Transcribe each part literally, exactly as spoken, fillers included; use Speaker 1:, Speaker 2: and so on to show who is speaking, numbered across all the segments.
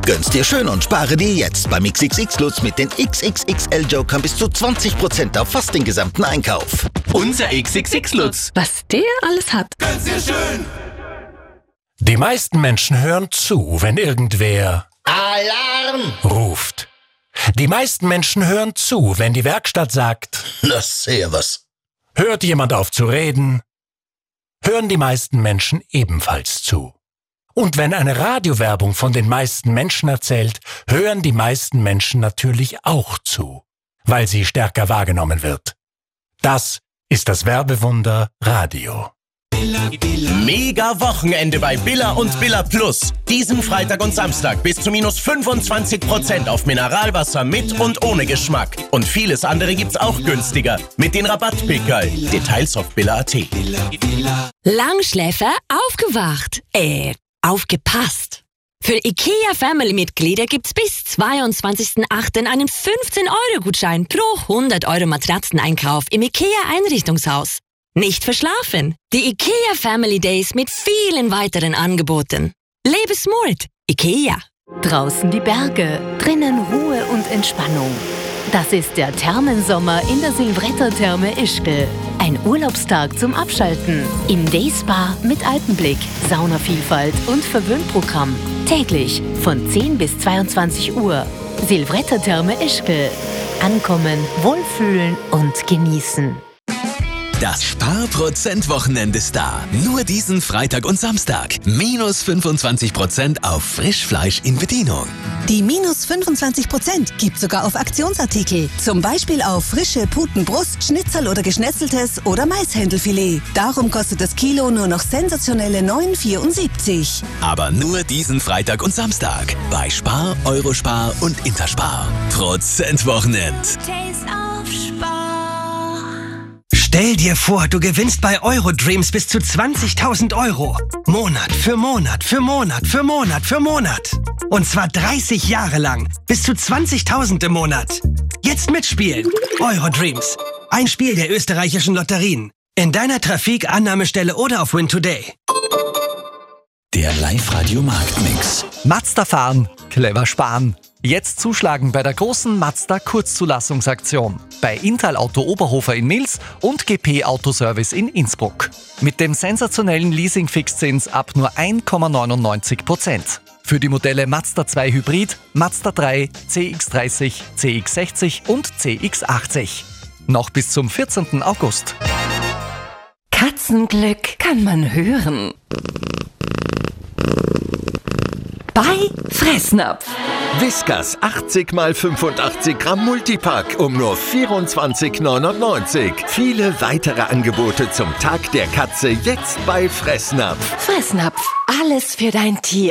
Speaker 1: Gönn's dir schön und spare dir jetzt beim X X X-Lutz mit den X X X L-Jokern bis zu zwanzig Prozent auf fast den gesamten Einkauf.
Speaker 2: Unser X X X-Lutz.
Speaker 3: Was der alles hat.
Speaker 2: Gönn's dir schön.
Speaker 4: Die meisten Menschen hören zu, wenn irgendwer
Speaker 1: Alarm!
Speaker 4: ruft. Die meisten Menschen hören zu, wenn die Werkstatt sagt,
Speaker 1: Na, servus.
Speaker 4: hört jemand auf zu reden, hören die meisten Menschen ebenfalls zu. Und wenn eine Radiowerbung von den meisten Menschen erzählt, hören die meisten Menschen natürlich auch zu, weil sie stärker wahrgenommen wird. Das ist das Werbewunder Radio.
Speaker 2: Mega Wochenende bei Billa und Billa Plus. Diesen Freitag und Samstag bis zu minus fünfundzwanzig Prozent auf Mineralwasser mit und ohne Geschmack. Und vieles andere gibt's auch günstiger. Mit den Rabattpickerl. Details auf billa punkt at.
Speaker 3: Langschläfer aufgewacht. Äh, aufgepasst. Für IKEA Family-Mitglieder gibt's bis zweiundzwanzigsten achten einen fünfzehn Euro Gutschein pro hundert Euro Matratzeneinkauf im IKEA Einrichtungshaus. Nicht verschlafen. Die IKEA Family Days mit vielen weiteren Angeboten. Lebe smart. IKEA.
Speaker 5: Draußen die Berge, drinnen Ruhe und Entspannung. Das ist der Thermensommer in der Silvretta Therme Ischgl. Ein Urlaubstag zum Abschalten. Im Dayspa mit Alpenblick, Saunavielfalt und Verwöhnprogramm. Täglich von zehn bis zweiundzwanzig Uhr. Silvretta Therme Ischgl. Ankommen, wohlfühlen und genießen.
Speaker 6: Das Sparprozent-Wochenende ist da. Nur diesen Freitag und Samstag. Minus fünfundzwanzig Prozent auf Frischfleisch in Bedienung.
Speaker 7: Die minus fünfundzwanzig Prozent gibt sogar auf Aktionsartikel. Zum Beispiel auf frische Putenbrust, Schnitzel oder Geschnetzeltes oder Maishändelfilet. Darum kostet das Kilo nur noch sensationelle neun vierundsiebzig.
Speaker 6: Aber nur diesen Freitag und Samstag. Bei Spar, Eurospar und Interspar. Prozent-Wochenend.
Speaker 8: Stell dir vor, du gewinnst bei Eurodreams bis zu zwanzigtausend Euro. Monat für Monat für Monat für Monat für Monat. Und zwar dreißig Jahre lang. Bis zu zwanzigtausend im Monat. Jetzt mitspielen. Eurodreams. Ein Spiel der österreichischen Lotterien. In deiner Trafik, Annahmestelle oder auf Win Today.
Speaker 6: Der Live-Radio-Marktmix.
Speaker 9: Mazda fahren, clever sparen. Jetzt zuschlagen bei der großen Mazda Kurzzulassungsaktion. Bei Intal Auto Oberhofer in Mils und G P Autoservice in Innsbruck. Mit dem sensationellen Leasing-Fixzins ab nur eins Komma neunundneunzig Prozent. Für die Modelle Mazda zwei Hybrid, Mazda drei, C X dreißig, C X sechzig und C X achtzig. Noch bis zum vierzehnten August.
Speaker 5: Katzenglück kann man hören. Bei Fressnapf.
Speaker 10: Whiskas achtzig mal fünfundachtzig Gramm Multipack um nur vierundzwanzig neunundneunzig. Viele weitere Angebote zum Tag der Katze jetzt bei Fressnapf.
Speaker 5: Fressnapf. Alles für dein Tier.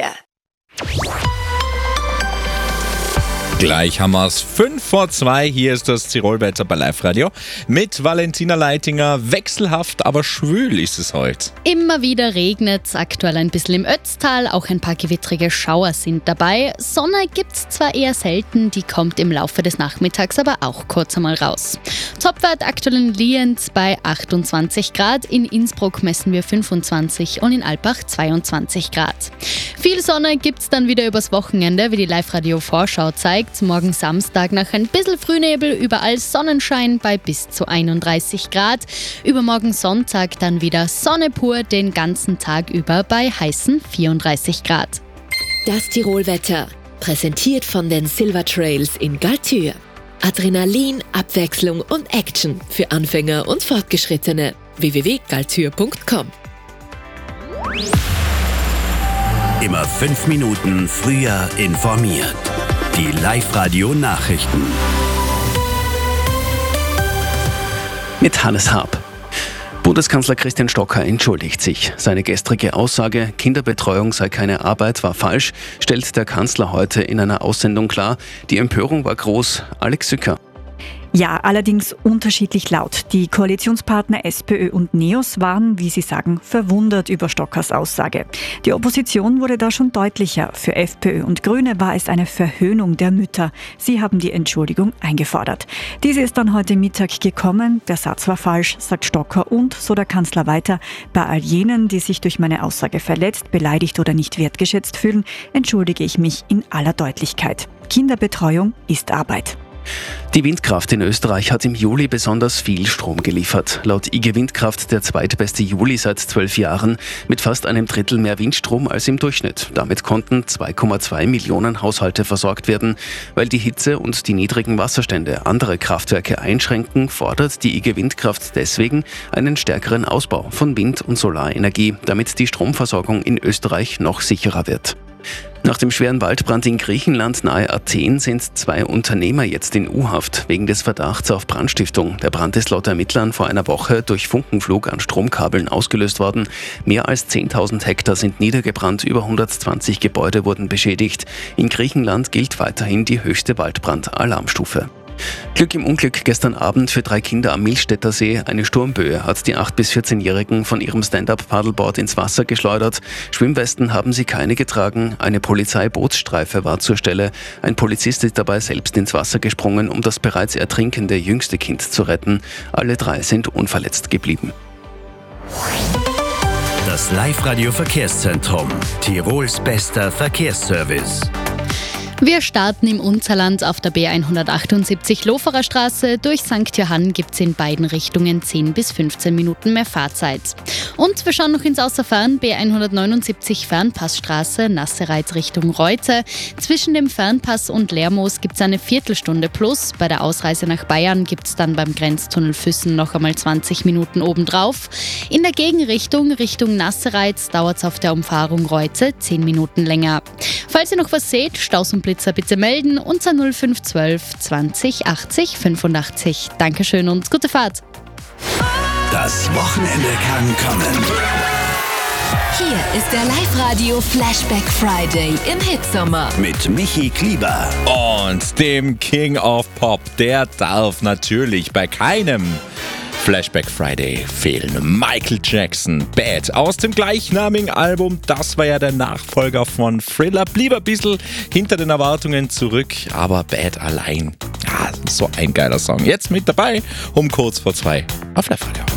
Speaker 11: Gleich haben wir es fünf vor zwei. Hier ist das Tirolwetter bei Live Radio mit Valentina Leitinger. Wechselhaft, aber schwül ist es heute.
Speaker 12: Immer wieder regnet es, aktuell ein bisschen im Ötztal. Auch ein paar gewittrige Schauer sind dabei. Sonne gibt es zwar eher selten, die kommt im Laufe des Nachmittags aber auch kurz einmal raus. Topwert aktuell in Lienz bei achtundzwanzig Grad. In Innsbruck messen wir fünfundzwanzig und in Alpbach zweiundzwanzig Grad. Viel Sonne gibt es dann wieder übers Wochenende, wie die Live Radio Vorschau zeigt. Morgen Samstag nach ein bisschen Frühnebel, überall Sonnenschein bei bis zu einunddreißig Grad. Übermorgen Sonntag dann wieder Sonne pur, den ganzen Tag über bei heißen vierunddreißig Grad.
Speaker 5: Das Tirolwetter, präsentiert von den Silver Trails in Galtür. Adrenalin, Abwechslung und Action für Anfänger und Fortgeschrittene. w w w punkt galtür punkt com.
Speaker 6: Immer fünf Minuten früher informiert. Die Live-Radio-Nachrichten.
Speaker 13: Mit Hannes Haab. Bundeskanzler Christian Stocker entschuldigt sich. Seine gestrige Aussage, Kinderbetreuung sei keine Arbeit, war falsch, stellt der Kanzler heute in einer Aussendung klar. Die Empörung war groß. Alex Sücker.
Speaker 14: Ja, allerdings unterschiedlich laut. Die Koalitionspartner SPÖ und NEOS waren, wie sie sagen, verwundert über Stockers Aussage. Die Opposition wurde da schon deutlicher. Für FPÖ und Grüne war es eine Verhöhnung der Mütter. Sie haben die Entschuldigung eingefordert. Diese ist dann heute Mittag gekommen. Der Satz war falsch, sagt Stocker und, so der Kanzler weiter, bei all jenen, die sich durch meine Aussage verletzt, beleidigt oder nicht wertgeschätzt fühlen, entschuldige ich mich in aller Deutlichkeit. Kinderbetreuung ist Arbeit.
Speaker 13: Die Windkraft in Österreich hat im Juli besonders viel Strom geliefert. Laut I G Windkraft der zweitbeste Juli seit zwölf Jahren mit fast einem Drittel mehr Windstrom als im Durchschnitt. Damit konnten zwei Komma zwei Millionen Haushalte versorgt werden. Weil die Hitze und die niedrigen Wasserstände andere Kraftwerke einschränken, fordert die I G Windkraft deswegen einen stärkeren Ausbau von Wind- und Solarenergie, damit die Stromversorgung in Österreich noch sicherer wird. Nach dem schweren Waldbrand in Griechenland nahe Athen sind zwei Unternehmer jetzt in U-Haft wegen des Verdachts auf Brandstiftung. Der Brand ist laut Ermittlern vor einer Woche durch Funkenflug an Stromkabeln ausgelöst worden. Mehr als zehntausend Hektar sind niedergebrannt, über hundertzwanzig Gebäude wurden beschädigt. In Griechenland gilt weiterhin die höchste Waldbrand-Alarmstufe. Glück im Unglück gestern Abend für drei Kinder am Milstädter See. Eine Sturmböe hat die acht- bis vierzehnjährigen von ihrem Stand-Up-Paddleboard ins Wasser geschleudert. Schwimmwesten haben sie keine getragen. Eine Polizeibootsstreife war zur Stelle. Ein Polizist ist dabei selbst ins Wasser gesprungen, um das bereits ertrinkende jüngste Kind zu retten. Alle drei sind unverletzt geblieben.
Speaker 15: Das Live-Radio-Verkehrszentrum. Tirols bester Verkehrsservice.
Speaker 12: Wir starten im Unzerland auf der B hundertachtundsiebzig Loferer Straße. Durch Sankt Johann gibt es in beiden Richtungen zehn bis fünfzehn Minuten mehr Fahrzeit. Und wir schauen noch ins Außerfern. B hundertneunundsiebzig Fernpassstraße, Nassereit Richtung Reute. Zwischen dem Fernpass und Lermoos gibt es eine Viertelstunde plus. Bei der Ausreise nach Bayern gibt es dann beim Grenztunnel Füssen noch einmal zwanzig Minuten obendrauf. In der Gegenrichtung, Richtung Nassereit, dauert es auf der Umfahrung Reute zehn Minuten länger. Falls ihr noch was seht, Staus und Blitzer bitte melden unter null fünf eins zwei zwanzig achtzig fünfundachtzig. Dankeschön und gute Fahrt.
Speaker 15: Das Wochenende kann kommen.
Speaker 3: Hier ist der Live-Radio Flashback Friday im Hitsommer.
Speaker 15: Mit Michi Klieber.
Speaker 11: Und dem King of Pop. Der darf natürlich bei keinem Flashback Friday fehlen. Michael Jackson, Bad, aus dem gleichnamigen Album. Das war ja der Nachfolger von Thriller. Blieb ein bisschen hinter den Erwartungen zurück, aber Bad allein. Ja, so ein geiler Song. Jetzt mit dabei um kurz vor zwei auf Live Radio.